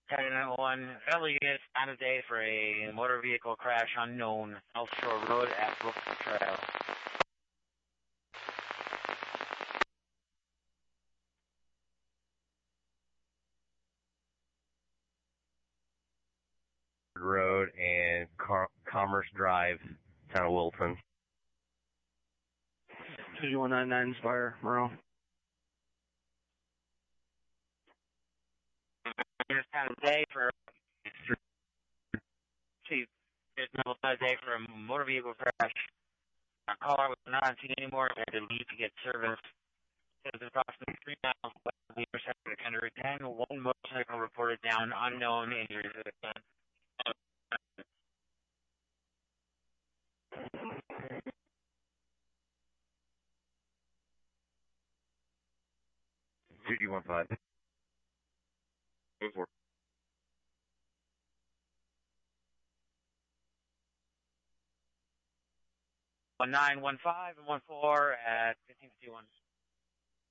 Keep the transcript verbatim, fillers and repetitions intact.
ten nine one, Elliot, time of day for a motor vehicle crash unknown, South Shore Road at Brooks Trail. Road and Car- Commerce Drive, town of Wilton. two one nine nine Inspire, Morrow. Here's time of day for Chief. Here's time of day for a motor vehicle crash. Our caller was not on scene anymore. We had to leave to get service. It was approximately three miles west of the intersection of Kendrick ten. One motorcycle reported down, unknown injuries at the time. two one five. Go for it. one nine one five and one four at fifteen fifty-one.